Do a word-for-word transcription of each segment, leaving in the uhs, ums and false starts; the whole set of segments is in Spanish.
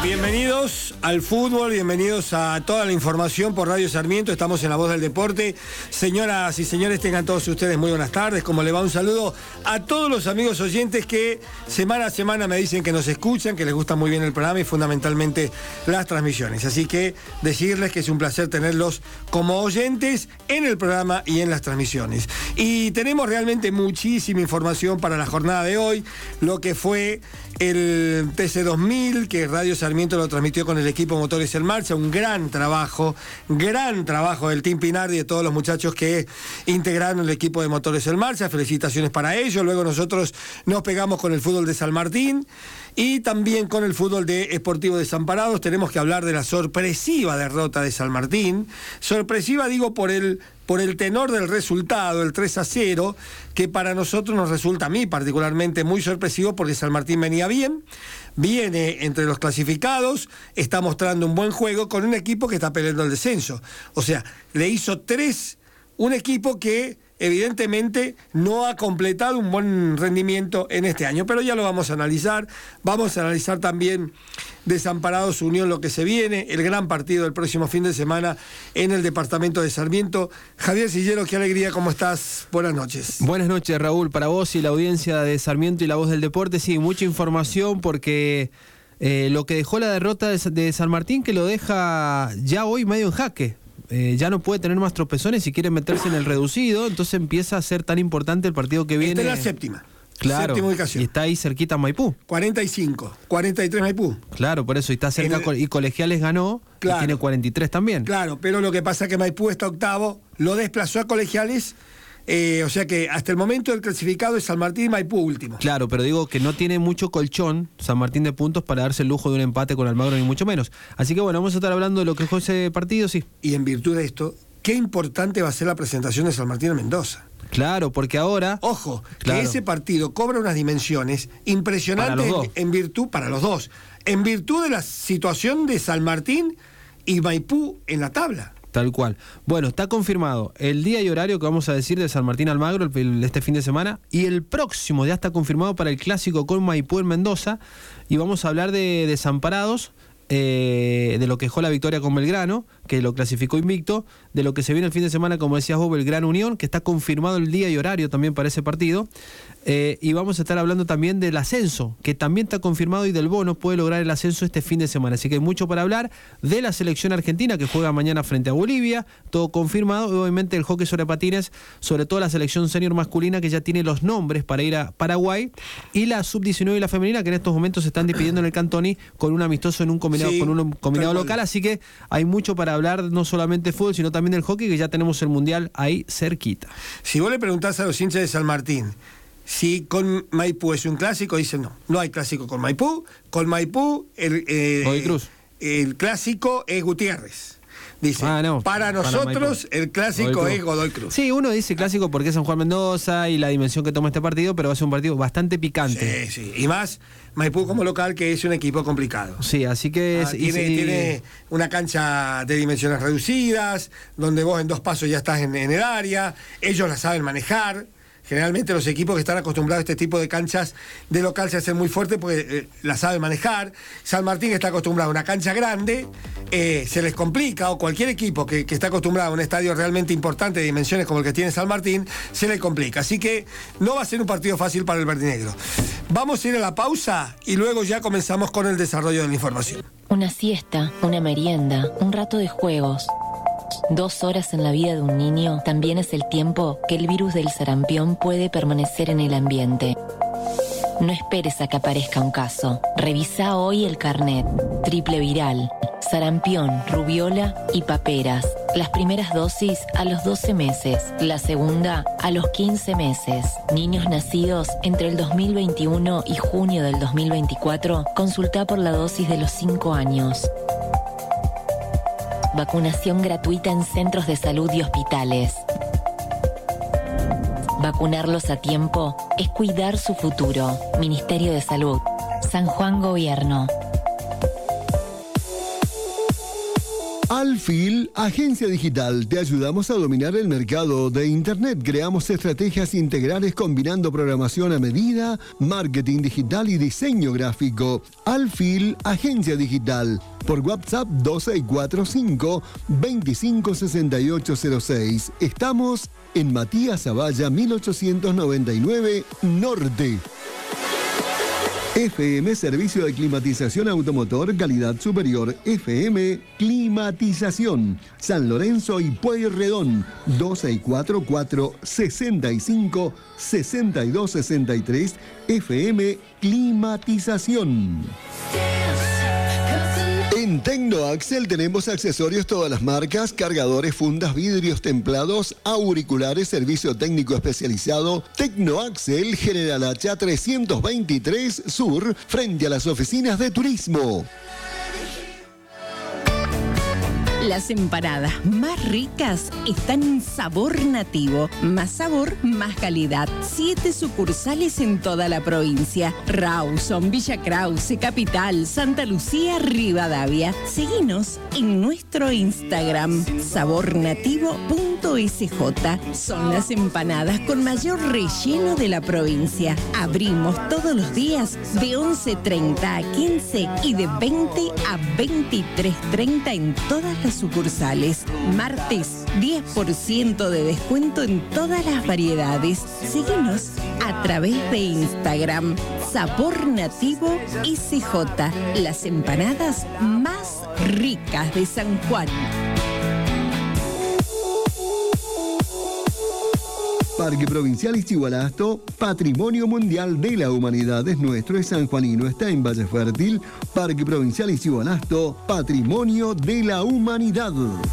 Bienvenidos al fútbol, bienvenidos a toda la información por Radio Sarmiento, estamos en La Voz del Deporte. Señoras y señores, tengan todos ustedes muy buenas tardes, como le va un saludo a todos los amigos oyentes que semana a semana me dicen que nos escuchan, que les gusta muy bien el programa y fundamentalmente las transmisiones. Así que decirles que es un placer tenerlos como oyentes en el programa y en las transmisiones. Y tenemos realmente muchísima información para la jornada de hoy, lo que fue el T C dos mil, que Radio Sarmiento lo transmitió con el equipo Motores en Marcha, un gran trabajo, gran trabajo del Team Pinardi y de todos los muchachos que integraron el equipo de Motores en Marcha, felicitaciones para ellos. Luego nosotros nos pegamos con el fútbol de San Martín y también con el fútbol de Sportivo Desamparados. Tenemos que hablar de la sorpresiva derrota de San Martín, sorpresiva digo por el por el tenor del resultado, el tres a cero, que para nosotros nos resulta, a mí particularmente, muy sorpresivo porque San Martín venía bien, viene entre los clasificados, está mostrando un buen juego con un equipo que está peleando el descenso. O sea, le hizo tres, un equipo que evidentemente no ha completado un buen rendimiento en este año, pero ya lo vamos a analizar. Vamos a analizar también Desamparados Unión, lo que se viene, el gran partido del próximo fin de semana en el departamento de Sarmiento. Javier Sillero, qué alegría, ¿cómo estás? Buenas noches. Buenas noches, Raúl, para vos y la audiencia de Sarmiento y La Voz del Deporte. Sí, mucha información porque eh, lo que dejó la derrota de, de San Martín, que lo deja ya hoy medio en jaque. Eh, ya no puede tener más tropezones si quiere meterse en el reducido, entonces empieza a ser tan importante el partido que viene. Esta es la séptima. Claro, séptima ubicación. Y está ahí cerquita Maipú. cuarenta y cinco, cuarenta y tres Maipú. Claro, por eso, y está cerca, el... y Colegiales ganó, claro, y tiene cuarenta y tres también. Claro, pero lo que pasa es que Maipú está octavo, lo desplazó a Colegiales. Eh, o sea que hasta el momento del clasificado es San Martín y Maipú último. Claro, pero digo que no tiene mucho colchón San Martín de puntos para darse el lujo de un empate con Almagro, ni mucho menos. Así que bueno, vamos a estar hablando de lo que fue ese partido, sí. Y en virtud de esto, qué importante va a ser la presentación de San Martín en Mendoza. Claro, porque ahora... Ojo, claro, que ese partido cobra unas dimensiones impresionantes en, en virtud, para los dos, en virtud de la situación de San Martín y Maipú en la tabla. Tal cual. Bueno, está confirmado el día y horario que vamos a decir de San Martín Almagro el, el, este fin de semana, y el próximo ya está confirmado para el clásico con Maipú en Mendoza, y vamos a hablar de Desamparados, eh, de lo que dejó la victoria con Belgrano, que lo clasificó invicto, de lo que se viene el fin de semana, como decías vos, Belgrano Unión, que está confirmado el día y horario también para ese partido. Eh, y vamos a estar hablando también del ascenso, que también está confirmado, y del Bono puede lograr el ascenso este fin de semana. Así que hay mucho para hablar de la selección argentina que juega mañana frente a Bolivia, todo confirmado, y obviamente el hockey sobre patines, sobre todo la selección senior masculina que ya tiene los nombres para ir a Paraguay, y la sub diecinueve y la femenina que en estos momentos se están despidiendo en el Cantoni con un amistoso en un combinado, sí, con un combinado local. Así que hay mucho para hablar, no solamente de fútbol, sino también del hockey, que ya tenemos el Mundial ahí cerquita. Si vos le preguntás a los hinchas de San Martín si con Maipú es un clásico, dicen no, no hay clásico con Maipú. Con Maipú el, eh, Cruz. el clásico es Gutiérrez. Dice, ah, no, para nosotros para el clásico Godoy es Godoy Cruz. Sí, uno dice clásico porque es San Juan Mendoza y la dimensión que toma este partido, pero va a ser un partido bastante picante. Sí, sí, y más Maipú como local, que es un equipo complicado. Sí, así que... Ah, es, tiene, y, tiene una cancha de dimensiones reducidas, donde vos en dos pasos ya estás en, en el área, ellos la saben manejar. Generalmente los equipos que están acostumbrados a este tipo de canchas de local se hacen muy fuertes porque eh, la saben manejar. San Martín está acostumbrado a una cancha grande, eh, se les complica, o cualquier equipo que, que está acostumbrado a un estadio realmente importante de dimensiones como el que tiene San Martín, se le complica. Así que no va a ser un partido fácil para el verdinegro. Vamos a ir a la pausa y luego ya comenzamos con el desarrollo de la información. Una siesta, una merienda, un rato de juegos. Dos horas en la vida de un niño también es el tiempo que el virus del sarampión puede permanecer en el ambiente. No esperes a que aparezca un caso. Revisa hoy el carnet. Triple viral, sarampión, rubiola y paperas. Las primeras dosis a los doce meses, la segunda a los quince meses. Niños nacidos entre el dos mil veintiuno y junio del dos mil veinticuatro, consulta por la dosis de los cinco años. Vacunación gratuita en centros de salud y hospitales. Vacunarlos a tiempo es cuidar su futuro. Ministerio de Salud. San Juan Gobierno. Alfil, agencia digital. Te ayudamos a dominar el mercado de Internet. Creamos estrategias integrales combinando programación a medida, marketing digital y diseño gráfico. Alfil, agencia digital. Por WhatsApp dos seis cuatro cinco, veinticinco sesenta y ocho cero seis. Estamos en Matías Zavalla mil ochocientos noventa y nueve Norte. F M Servicio de Climatización Automotor, calidad superior. F M Climatización. San Lorenzo y Pueyrredón. dos seis cuatro cuatro, sesenta y cinco, sesenta y dos sesenta y tres. F M Climatización. En Tecnoaxel tenemos accesorios todas las marcas, cargadores, fundas, vidrios templados, auriculares, servicio técnico especializado. Tecnoaxel, General Hacha trescientos veintitrés Sur, frente a las oficinas de turismo. Las empanadas más ricas están en Sabor Nativo. Más sabor, más calidad. Siete sucursales en toda la provincia. Rawson, Villa Krause, Capital, Santa Lucía, Rivadavia. Seguinos en nuestro Instagram, sabor nativo punto s j. Son las empanadas con mayor relleno de la provincia. Abrimos todos los días de once treinta a quince y de veinte a veintitrés treinta en todas las sucursales. Martes, diez por ciento de descuento en todas las variedades. Síguenos a través de Instagram, Sabor Nativo S J. Las empanadas más ricas de San Juan. Parque Provincial Ixigualasto, Patrimonio Mundial de la Humanidad es nuestro, es sanjuanino, está en Valle Fértil. Parque Provincial Ixigualasto, Patrimonio de la Humanidad.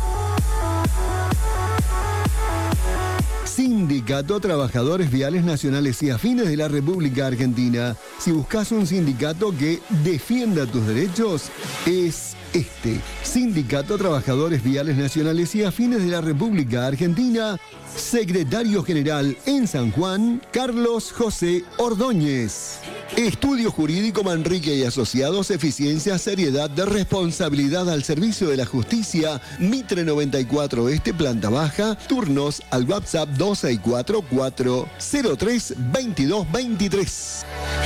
Sindicato Trabajadores Viales Nacionales y Afines de la República Argentina. Si buscas un sindicato que defienda tus derechos, es este. Sindicato Trabajadores Viales Nacionales y Afines de la República Argentina. Secretario General en San Juan, Carlos José Ordóñez. Estudio Jurídico Manrique y Asociados, eficiencia, seriedad, de responsabilidad al servicio de la justicia. Mitre noventa y cuatro Este, planta baja. Turnos al WhatsApp dos seis cuatro cuatro cero tres veintidós veintitrés.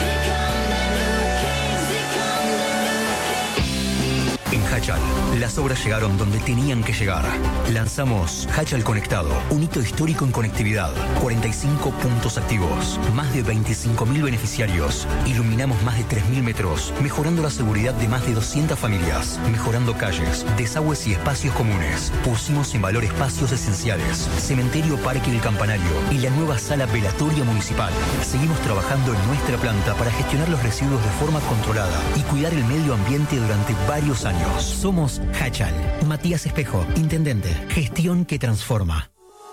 En Hachal, las obras llegaron donde tenían que llegar. Lanzamos Hachal Conectado, un hito histórico en conectividad. cuarenta y cinco puntos activos, más de veinticinco mil beneficiarios. Iluminamos más de tres mil metros, mejorando la seguridad de más de doscientas familias. Mejorando calles, desagües y espacios comunes. Pusimos en valor espacios esenciales. Cementerio Parque del Campanario y la nueva sala velatoria municipal. Seguimos trabajando en nuestra planta para gestionar los residuos de forma controlada y cuidar el medio ambiente durante varios años. Somos Hachal. Matías Espejo, Intendente. Gestión que transforma.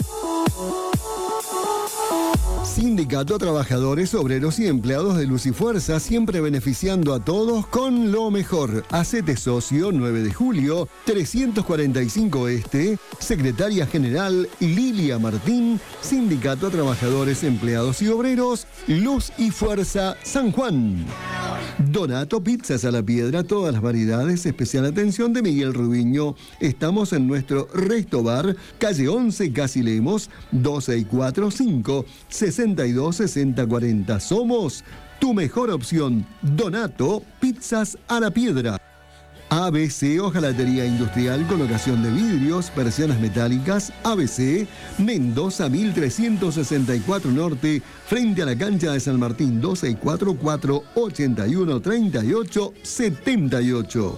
Sindicato Trabajadores, Obreros y Empleados de Luz y Fuerza, siempre beneficiando a todos con lo mejor. Hacete socio, nueve de julio, trescientos cuarenta y cinco Este, Secretaria General Lilia Martín, Sindicato Trabajadores, Empleados y Obreros, Luz y Fuerza, San Juan. Donato Pizzas a la Piedra, todas las variedades, especial atención de Miguel Rubiño. Estamos en nuestro Resto Bar, calle once, Casi Lemos, dos seis cuatro cinco, sesenta y dos sesenta cuarenta. Somos tu mejor opción. Donato Pizzas a la Piedra. A B C, hojalatería industrial, colocación de vidrios, persianas metálicas. A B C, Mendoza mil trescientos sesenta y cuatro Norte, frente a la cancha de San Martín. Dos seis cuatro cuatro, ochenta y uno, treinta y ocho, setenta y ocho.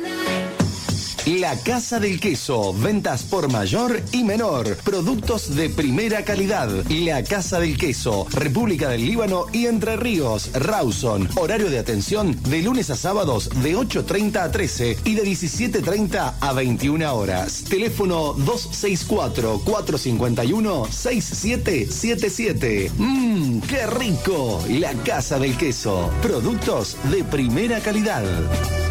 La Casa del Queso, ventas por mayor y menor, productos de primera calidad. La Casa del Queso, República del Líbano y Entre Ríos, Rawson. Horario de atención de lunes a sábados de ocho treinta a trece y de diecisiete treinta a veintiuna horas. Teléfono dos seis cuatro, cuatro cinco uno, seis siete siete siete. Mmm, qué rico. La Casa del Queso, productos de primera calidad.